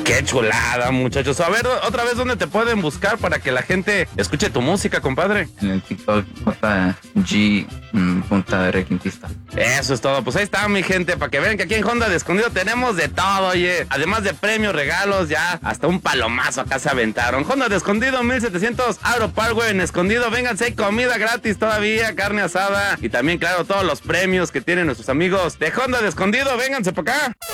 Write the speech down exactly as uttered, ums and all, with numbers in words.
Qué chulada, muchachos. A ver, otra vez, ¿dónde te pueden buscar para que la gente escuche tu música, compadre? En el TikTok, J G punta R Quintista. Eso es todo. Pues ahí está, mi gente, para que vean que aquí en Honda de Escondido tenemos de todo, oye. Además de premios, regalos, ya hasta un palomazo acá se aventaron. Honda de Escondido, mil setecientos Agro Parkway en Escondido. Vénganse, hay comida gratis todavía, carne asada y también, claro, todos los premios que tienen nuestros amigos de Honda de Escondido. Vénganse para acá.